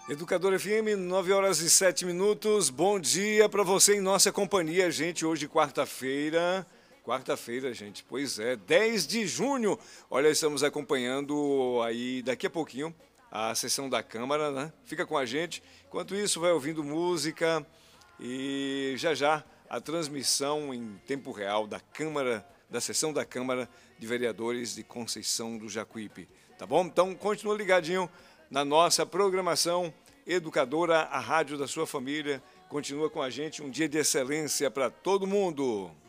Educador FM, 9 horas e 7 minutos. Bom dia para você em nossa companhia, gente. Hoje, quarta-feira. Quarta-feira, gente. Pois é, 10 de junho. Olha, estamos acompanhando aí daqui a pouquinho a sessão da Câmara, né? Fica com a gente. Enquanto isso, vai ouvindo música e já a transmissão em tempo real da Câmara, da sessão da Câmara de Vereadores de Conceição do Jacuípe. Tá bom? Então, continua ligadinho na nossa programação educadora, a rádio da sua família. Continua com a gente, um dia de excelência para todo mundo.